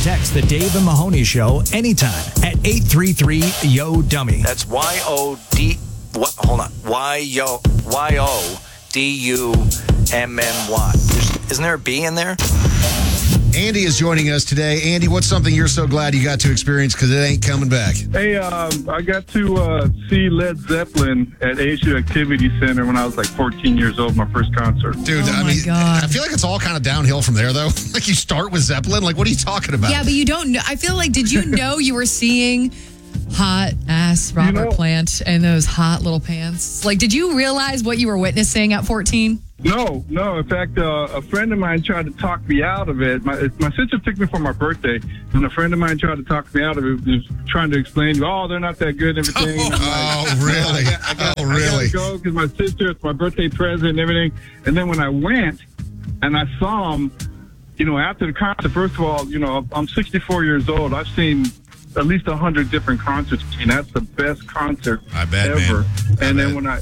text The Dave and Mahoney Show anytime at 833-YO-DUMMY. That's Y-O-D... What? Hold on. Y-O-D-U-M-M-Y. Isn't there a B in there? Andy is joining us today. Andy, what's something you're so glad you got to experience because it ain't coming back? Hey, I got to see Led Zeppelin at ASU Activity Center when I was like 14 years old, my first concert. Dude, I feel like it's all kind of downhill from there, though. Like, you start with Zeppelin? Like, what are you talking about? Yeah, but you don't know. I feel like, did you know you were seeing hot-ass Robert Plant and those hot little pants? Like, did you realize what you were witnessing at 14? No. In fact, a friend of mine tried to talk me out of it. My sister took me for my birthday, and a friend of mine tried to talk me out of it. Was trying to explain, they're not that good and everything. Really? I got to go because my sister, it's my birthday present and everything. And then when I went and I saw them, after the concert, first of all, I'm 64 years old. I've seen at least 100 different concerts, and that's the best concert I bet, ever. Man. And then when I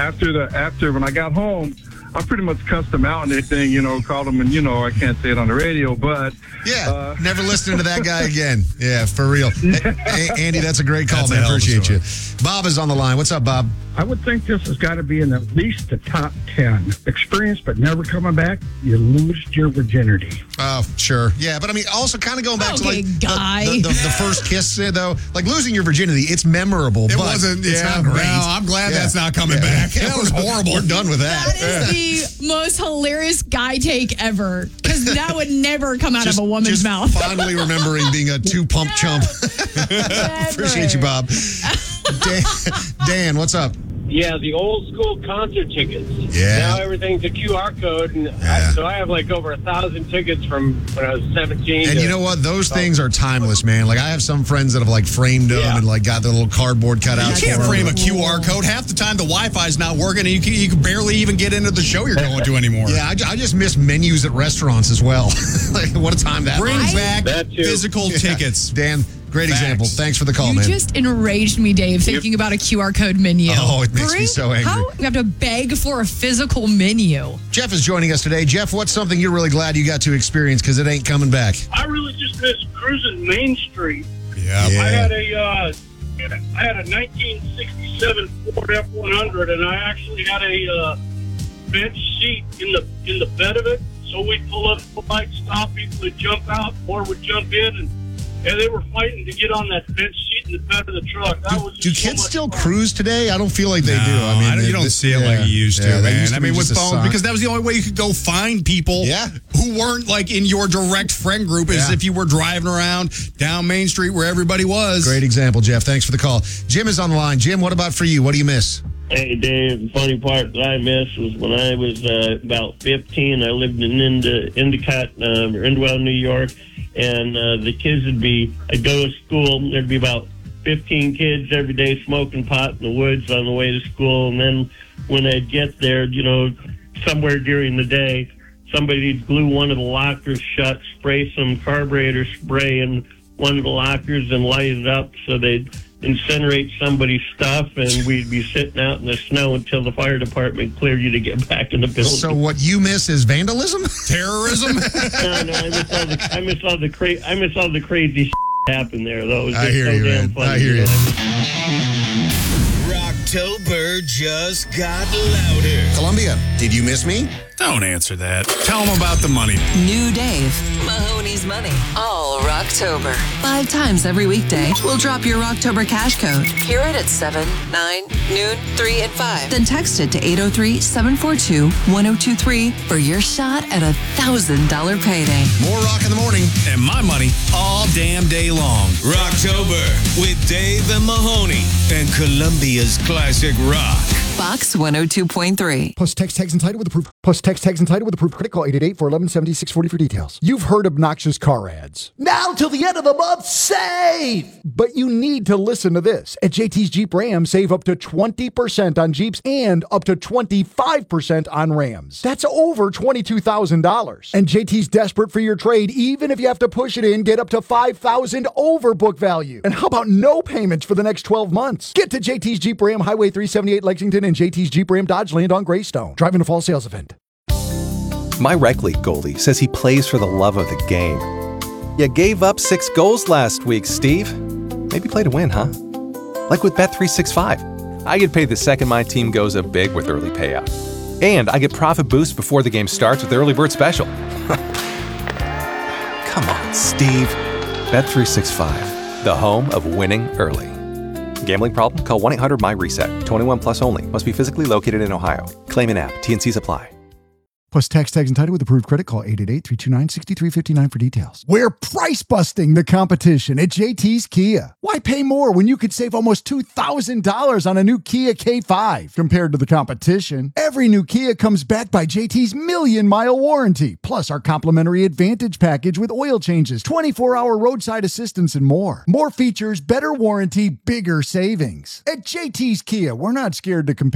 got home, I pretty much cussed them out and everything, called them, and I can't say it on the radio, but never listening to that guy again. Yeah, for real. Hey, Andy, that's a great call, man. Appreciate you. Bob is on the line. What's up, Bob? I would think this has got to be in at least the top 10. Experience, but never coming back, you lose your virginity. Oh, sure. Yeah, but I mean, also kind of going back to like the first kiss, though. Like losing your virginity, it's memorable. It but wasn't, it's not great. No, I'm glad that's not coming back. That was horrible. We're done with that. That is the most hilarious guy take ever, because that would never come out of a woman's mouth. Fondly remembering being a two-pump chump. Appreciate you, Bob. Dan, what's up? Yeah, the old school concert tickets. Yeah. Now everything's a QR code, and so I have like over 1,000 tickets from when I was 17. And you know what? Those things are timeless, man. Like I have some friends that have like framed them and like got the little cardboard cutouts. You can't frame a QR code. Half the time the Wi-Fi's not working, and you can barely even get into the show you're going to anymore. Yeah, I just miss menus at restaurants as well. Like what a time that Bring was. back physical tickets. Dan, great example. Thanks for the call, man. You just enraged me, Dave, thinking about a QR code menu. Oh, it makes me so angry. How you have to beg for a physical menu? Jeff is joining us today. Jeff, what's something you're really glad you got to experience because it ain't coming back? I really just miss cruising Main Street. Yeah. I had a 1967 Ford F100, and I actually had a bench seat in the bed of it. So we'd pull up the light, stop, people would jump out, more would jump in, and they were fighting to get on that bench seat in the bed of the truck. Do kids still cruise today? I don't feel like they do. I mean, you don't see it like you used to, man. I mean, with just a phones, sign. because that was the only way you could go find people who weren't like in your direct friend group is if you were driving around down Main Street where everybody was. Great example, Jeff. Thanks for the call. Jim is on the line. Jim, what about for you? What do you miss? Hey, Dave, the funny part that I missed was when I was about 15, I lived in Endicott, or Endwell, New York, and the kids I'd go to school, there'd be about 15 kids every day smoking pot in the woods on the way to school, and then when I'd get there, somewhere during the day, somebody'd glue one of the lockers shut, spray some carburetor spray in one of the lockers and light it up so they'd incinerate somebody's stuff, and we'd be sitting out in the snow until the fire department cleared you to get back in the building. So what you miss is vandalism? Terrorism? No, I miss all the crazy shit happen there, though. I hear you, man. Funny, I hear you. Rocktober just got louder. Columbia, did you miss me? Don't answer that. Tell them about the money. New Dave, Mahoney's Money, all Rocktober. 5 times every weekday, we'll drop your Rocktober cash code. Hear it at 7, 9, noon, 3, and 5. Then text it to 803-742-1023 for your shot at $1,000 payday. More rock in the morning. And my money all damn day long. Rocktober with Dave and Mahoney and Columbia's classic rock. Fox 102.3. Plus text tags and title with approved. Plus text tags and title with approved. Credit call 888-411-7640 for details. You've heard obnoxious car ads. Now till the end of the month, save! But you need to listen to this. At JT's Jeep Ram, save up to 20% on Jeeps and up to 25% on Rams. That's over $22,000. And JT's desperate for your trade, even if you have to push it in, get up to $5,000 over book value. And how about no payments for the next 12 months? Get to JT's Jeep Ram, Highway 378 Lexington, and JT's Jeep Ram Dodge Land on Greystone. Driving a fall sales event. My rec league goalie says he plays for the love of the game. You gave up 6 goals last week, Steve. Maybe play to win, huh? Like with Bet365. I get paid the second my team goes up big with early payout. And I get profit boosts before the game starts with Early Bird Special. Come on, Steve. Bet365, the home of winning early. Gambling problem? Call 1-800-MY-RESET. 21 plus only. Must be physically located in Ohio. Claim in app. T&Cs apply. Plus tax and title with approved credit. Call 888-329-6359 for details. We're price busting the competition at JT's Kia. Why pay more when you could save almost $2,000 on a new Kia K5 compared to the competition? Every new Kia comes backed by JT's million-mile warranty, plus our complimentary Advantage package with oil changes, 24-hour roadside assistance, and more. More features, better warranty, bigger savings. At JT's Kia, we're not scared to compare